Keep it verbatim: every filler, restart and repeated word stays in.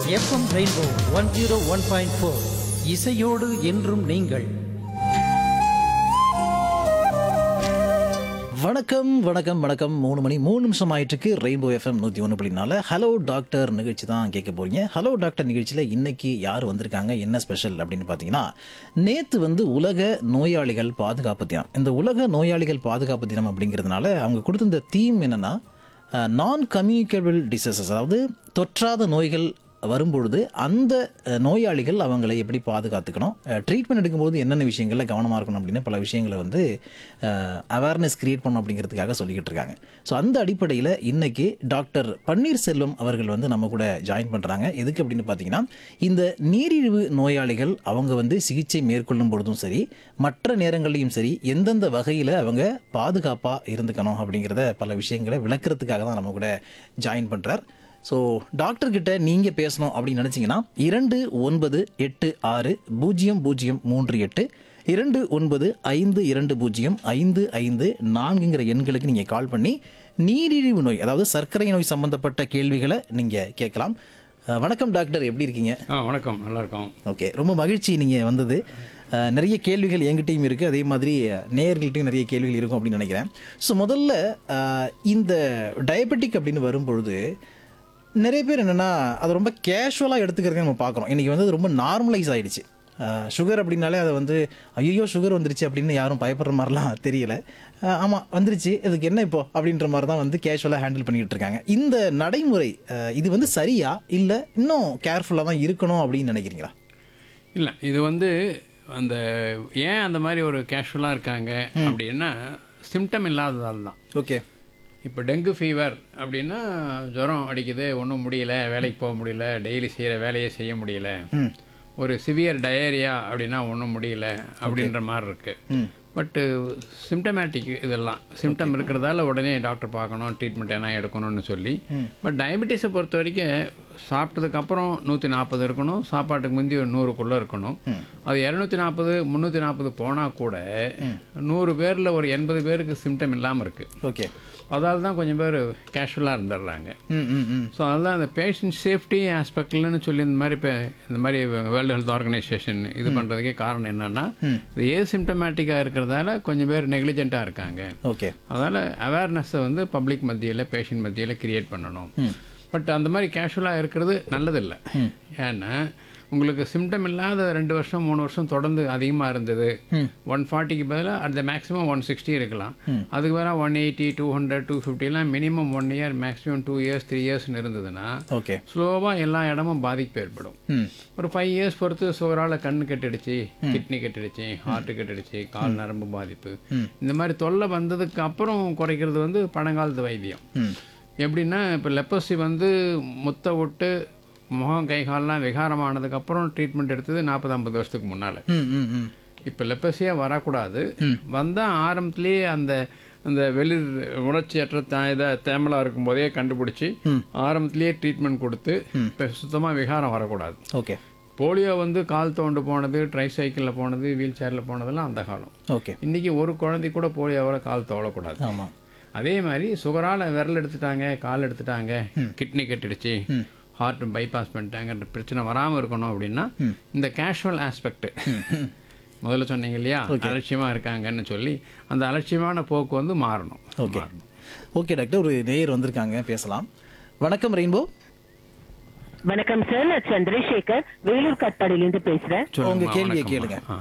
FM rainbow one zero one point four இசையோடு என்றும் நீங்கள். வணக்கம் வணக்கம் வணக்கம். மூணு மணி மூணு நிமிஷம் ஆயிட்டுருக்கு. ரெயின்போ எஃப்எம் நூற்றி ஒன்று புள்ளி நாலு ஹலோ டாக்டர் நிகழ்ச்சி தான் கேட்க போறீங்க. ஹலோ டாக்டர் நிகழ்ச்சியில் இன்னைக்கு யார் வந்திருக்காங்க, என்ன ஸ்பெஷல் அப்படின்னு பார்த்தீங்கன்னா, நேற்று வந்து உலக நோயாளிகள் பாதுகாப்பு தினம். இந்த உலக நோயாளிகள் பாதுகாப்பு தினம் அப்படிங்கிறதுனால அவங்க கொடுத்த இந்த தீம் என்னன்னா, நான் கம்யூனிகபிள் டிசீசஸ், அதாவது தொற்றாத நோய்கள் வரும்பொழுது அந்த நோயாளிகள் அவங்களை எப்படி பாதுகாத்துக்கணும், ட்ரீட்மெண்ட் எடுக்கும்போது என்னென்ன விஷயங்களில் கவனமாக இருக்கணும் அப்படின்னு பல விஷயங்களை வந்து அவேர்னஸ் கிரியேட் பண்ணணும் அப்படிங்கிறதுக்காக சொல்லிக்கிட்டு இருக்காங்க. ஸோ அந்த அடிப்படையில் இன்னைக்கு டாக்டர் பன்னீர்செல்வம் அவர்கள் வந்து நம்ம கூட ஜாயின் பண்ணுறாங்க. எதுக்கு அப்படின்னு பார்த்தீங்கன்னா, இந்த நீரிழிவு நோயாளிகள் அவங்க வந்து சிகிச்சை மேற்கொள்ளும் பொழுதும் சரி, மற்ற நேரங்களையும் சரி, எந்தெந்த வகையில் அவங்க பாதுகாப்பாக இருந்துக்கணும் அப்படிங்கிறத பல விஷயங்களை விளக்குறதுக்காக தான் நம்ம கூட ஜாயின் பண்ணுறார். ஸோ டாக்டர்கிட்ட நீங்கள் பேசணும் அப்படின்னு நினச்சிங்கன்னா, இரண்டு ஒன்பது எட்டு ஆறு பூஜ்ஜியம் பூஜ்ஜியம் மூன்று எட்டு இரண்டு ஒன்பது ஐந்து இரண்டு பூஜ்ஜியம் ஐந்து ஐந்து நான்குங்கிற எண்களுக்கு நீங்கள் கால் பண்ணி நீரிழிவு நோய், அதாவது சர்க்கரை நோய் சம்மந்தப்பட்ட கேள்விகளை நீங்கள் கேட்கலாம். வணக்கம் டாக்டர், எப்படி இருக்கீங்க? ஆ வணக்கம், நல்லா இருக்கோம். ஓகே, ரொம்ப மகிழ்ச்சி நீங்கள் வந்தது. நிறைய கேள்விகள் என்கிட்டையும் இருக்குது, அதே மாதிரி நேயர்கள்ட்டையும் நிறைய கேள்விகள் இருக்கும் அப்படின்னு நினைக்கிறேன். ஸோ முதல்ல இந்த டயபெட்டிக் அப்படின்னு வரும்பொழுது நிறைய பேர் என்னென்னா அதை ரொம்ப கேஷுவலாக எடுத்துக்கிறத நம்ம பார்க்குறோம். இன்றைக்கி வந்து அது ரொம்ப நார்மலைஸ் ஆகிடுச்சு. சுகர் அப்படின்னாலே அதை வந்து ஐயோ சுகர் வந்துருச்சு அப்படின்னு யாரும் பயப்படுற மாதிரிலாம் தெரியல. ஆமாம் வந்துருச்சு, இதுக்கு என்ன இப்போ அப்படின்ற மாதிரி தான் வந்து கேஷுவலாக ஹேண்டில் பண்ணிக்கிட்டு இருக்காங்க. இந்த நடைமுறை இது வந்து சரியா இல்லை இன்னும் கேர்ஃபுல்லாக தான் இருக்கணும் அப்படின்னு நினைக்கிறீங்களா? இல்லை, இது வந்து அந்த ஏன் அந்த மாதிரி ஒரு கேஷுவலாக இருக்காங்க அப்படின்னா, சிம்டம் இல்லாததால் தான். ஓகே, இப்போ டெங்கு ஃபீவர் அப்படின்னா ஜுரம் அடிக்குது, ஒன்றும் முடியல, வேலைக்கு போக முடியல, டெய்லி செய்கிற வேலையை செய்ய முடியல. ஒரு சிவியர் டயரியா அப்படின்னா ஒன்றும் முடியல அப்படின்ற மாதிரி இருக்குது. பட்டு சிம்டமேட்டிக் இதெல்லாம் சிம்டம் இருக்கிறதால உடனே டாக்டர் பார்க்கணும், ட்ரீட்மெண்ட் என்ன எடுக்கணும்னு சொல்லி. பட் டயபெட்டிஸை பொறுத்த வரைக்கும் சாப்பிட்டதுக்கப்புறம் நூற்றி நாற்பது இருக்கணும், சாப்பாட்டுக்கு முந்தி ஒரு நூறுக்குள்ளே இருக்கணும். அது இரநூத்தி நாற்பது முந்நூற்றி நாற்பது போனால் கூட நூறு பேரில் ஒரு எண்பது பேருக்கு சிம்டம் இல்லாமல் இருக்குது. ஓகே, அதால் தான் கொஞ்சம் பேர் கேஷுவலாக இருந்துடுறாங்க. ஸோ அதெல்லாம் அந்த பேஷண்ட் சேஃப்டி ஆஸ்பெக்ட்லன்னு சொல்லி இந்த மாதிரி இப்போ இந்த மாதிரி வேர்ல்டு ஹெல்த் ஆர்கனைசேஷன் இது பண்ணுறதுக்கே காரணம் என்னென்னா, இது ஏ சிம்டமேட்டிக்காக இருக்கிறதால கொஞ்சம் பேர் நெக்லிஜென்ட்டாக இருக்காங்க. ஓகே, அதனால் அவேர்னஸை வந்து பப்ளிக் மத்தியில் பேஷண்ட் மத்தியில் கிரியேட் பண்ணணும். பட் அந்த மாதிரி கேஷுவலாக இருக்கிறது நல்லதில்லை. ஏன்னா உங்களுக்கு சிம்டம் இல்லாத ரெண்டு வருஷம் மூணு வருஷம் தொடர்ந்து அதிகமாக இருந்தது, ஒன் ஃபார்ட்டிக்கு பதிலாக அந்த மேக்ஸிமம் ஒன் சிக்ஸ்டி இருக்கலாம். அதுக்கு பதிலாக one eighty two hundred two ஃபிஃப்டிலாம் minimum one year maximum two years three இயர்ஸ்னு இருந்ததுன்னா ஓகே ஸ்லோவாக எல்லா இடமும் பாதிப்பு ஏற்படும். ஒரு ஃபைவ் இயர்ஸ் பொறுத்து சுகரால் கண்ணு கெட்டுடுச்சு, கிட்னி கெட்டுடுச்சு, ஹார்ட்டு கெட்டுடுச்சு, கால் நரம்பு பாதிப்பு, இந்த மாதிரி தொல்லை வந்ததுக்கு அப்புறம் குறைக்கிறது வந்து பழங்காலத்து வைத்தியம். எப்படின்னா இப்போ லெப்பசி வந்து முத்த விட்டு முகம் கை கால்லாம் விகாரமானதுக்கப்புறம் ட்ரீட்மெண்ட் எடுத்தது நாற்பது ஐம்பது வருஷத்துக்கு முன்னால். இப்போ லெப்பசியாக வரக்கூடாது, வந்தால் ஆரம்பத்துலேயே அந்த அந்த வெளிர் உணர்ச்சியற்ற த இதை தேமலாக இருக்கும்போதே கண்டுபிடிச்சி ஆரம்பத்துலேயே ட்ரீட்மெண்ட் கொடுத்து இப்போ சுத்தமாக விகாரம் வரக்கூடாது. ஓகே, போலியோ வந்து கால் தோண்டு போனது, ட்ரை சைக்கிளில் போனது, வீல் சேரில் போனதெல்லாம் அந்த காலம். ஓகே, இன்றைக்கி ஒரு குழந்தை கூட போலியோவில் கால் தோழக்கூடாது. ஆமாம். அதே மாதிரி சுகரால் விரல் எடுத்துட்டாங்க, கால் எடுத்துட்டாங்க, கிட்னி கெட்டுடுச்சு, ஹார்ட் பைபாஸ் பண்ணிட்டாங்கன்ற பிரச்சனை வராமல் இருக்கணும் அப்படின்னா இந்த கேஷுவல் ஆஸ்பெக்ட் முதல்ல சொன்னீங்க இல்லையா, அலட்சியமாக இருக்காங்கன்னு சொல்லி அந்த அலட்சியமான போக்கு வந்து மாறணும். ஓகே ஓகே டாக்டர், ஒரு நேயர் வந்திருக்காங்க, பேசலாம். வணக்கம் ரெயின்போ. வணக்கம் சார், நான் சந்திரசேகர் வேலூர் காட்பாடியிலிருந்து பேசுறேன். உங்க கேள்வியை கேளுங்க.